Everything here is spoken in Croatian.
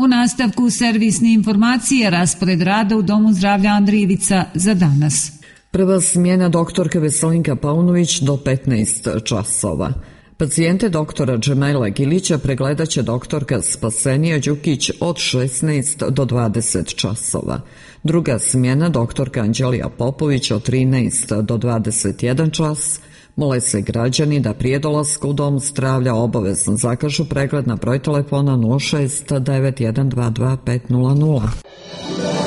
nastavku servisne informacije, raspored rada u Domu zdravlja Andrijevica za danas. Prva smjena doktorke Veselinka Paunović do 15 časova. Pacijente doktora Džemela Gilića pregledat će doktorka Spasenija Đukić od 16 do 20 časova. Druga smjena doktorka Anđelija Popović od 13 do 21 čas. Mole se građani da prije dolaska u Dom zdravlja obavezno zakažu pregled na broj telefona 069 122 500.